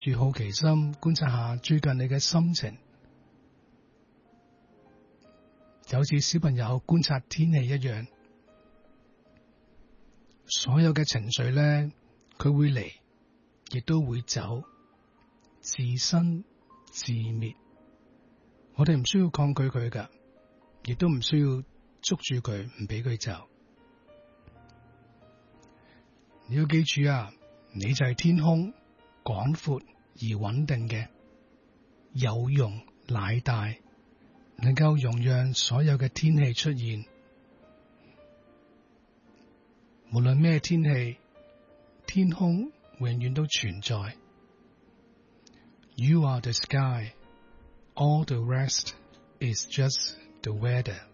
住好奇心觀察下最近你嘅心情，就好似小朋友觀察天氣一樣。所有嘅情緒咧，佢會嚟，亦都會走，自生自滅。我哋唔需要抗拒佢噶，亦都唔需要捉住佢，唔俾佢走。你要記住啊，你就係天空，廣闊而穩定嘅，有容乃大，能夠容讓所有嘅天氣出現。無論咩天氣，天空永遠都存在。You are the sky, all the rest is just the weather.